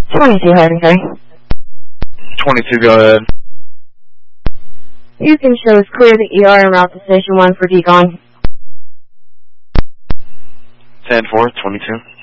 22 Harding County. 22, go ahead. You can show us clear the ER and route to Station 1 for decon. 10-4, 22.